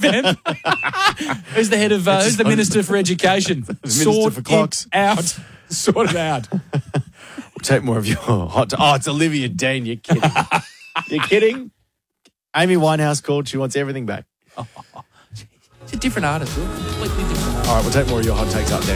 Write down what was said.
man. Who's the head of? Who's the Minister for Education? Minister for Clocks. Out. Sort it out. We'll take more of your hot... it's Olivia Dean. You're kidding. You're kidding? Amy Winehouse called. She wants everything back. It's a different artist. Completely different artist. All right, we'll take more of your hot takes up next.